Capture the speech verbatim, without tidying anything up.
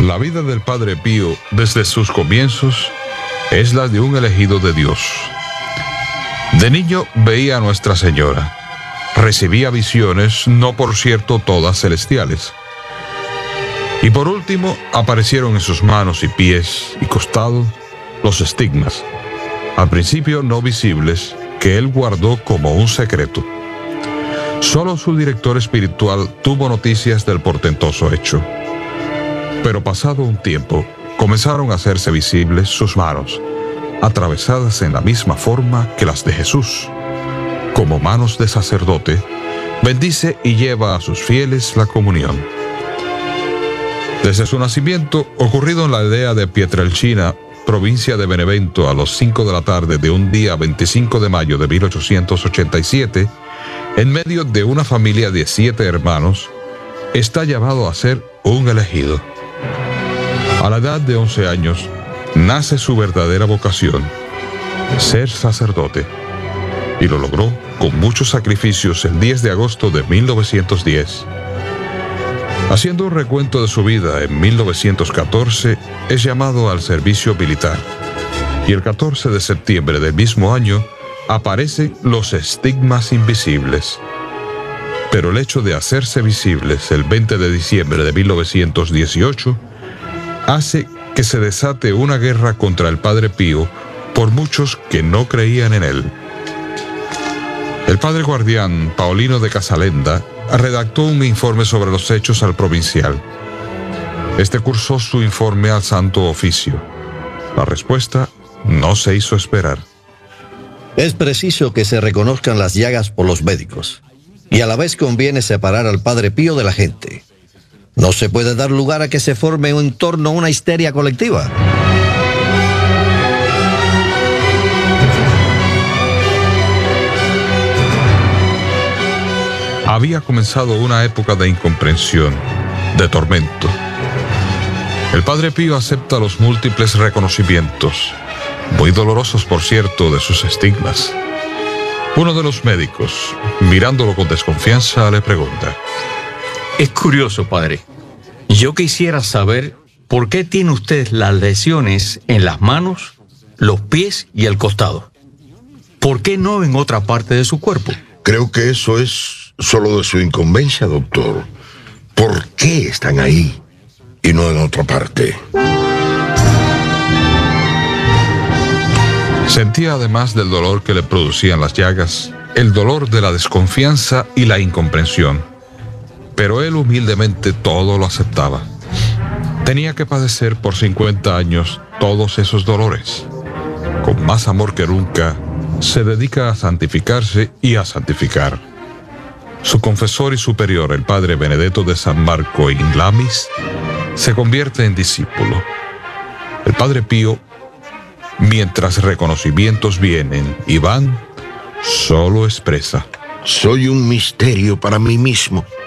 La vida del Padre Pío desde sus comienzos es la de un elegido de Dios. De niño veía a Nuestra Señora. Recibía visiones, no por cierto todas celestiales. Y por último aparecieron en sus manos y pies y costado los estigmas, al principio no visibles, que él guardó como un secreto. Solo su director espiritual tuvo noticias del portentoso hecho. Pero pasado un tiempo, comenzaron a hacerse visibles sus manos, atravesadas en la misma forma que las de Jesús. Como manos de sacerdote, bendice y lleva a sus fieles la comunión. Desde su nacimiento, ocurrido en la aldea de Pietrelcina, provincia de Benevento, a los cinco de la tarde de un día veinticinco de mayo de mil ochocientos ochenta y siete, en medio de una familia de siete hermanos, está llamado a ser un elegido. A la edad de once años, nace su verdadera vocación, ser sacerdote, y lo logró con muchos sacrificios el diez de agosto de mil novecientos diez. Haciendo un recuento de su vida, en mil novecientos catorce es llamado al servicio militar, y el catorce de septiembre del mismo año aparecen los estigmas invisibles. Pero el hecho de hacerse visibles el veinte de diciembre de mil novecientos dieciocho hace que se desate una guerra contra el Padre Pío por muchos que no creían en él. El padre guardián Paulino de Casalenda redactó un informe sobre los hechos al provincial. Este cursó su informe al Santo Oficio. La respuesta no se hizo esperar. Es preciso que se reconozcan las llagas por los médicos, y a la vez conviene separar al Padre Pío de la gente. No se puede dar lugar a que se forme en torno a una histeria colectiva. Había comenzado una época de incomprensión, de tormento. El Padre Pío acepta los múltiples reconocimientos, muy dolorosos por cierto, de sus estigmas. Uno de los médicos, mirándolo con desconfianza, le pregunta: Es curioso, padre. Yo quisiera saber por qué tiene usted las lesiones en las manos, los pies y el costado. ¿Por qué no en otra parte de su cuerpo? Creo que eso es solo de su incumbencia, doctor. ¿Por qué están ahí y no en otra parte? Sentía, además del dolor que le producían las llagas, el dolor de la desconfianza y la incomprensión. Pero él humildemente todo lo aceptaba. Tenía que padecer por cincuenta años todos esos dolores. Con más amor que nunca, se dedica a santificarse y a santificar. Su confesor y superior, el padre Benedetto de San Marco in Lamis, se convierte en discípulo. El Padre Pío, mientras reconocimientos vienen y van, solo expresa: Soy un misterio para mí mismo.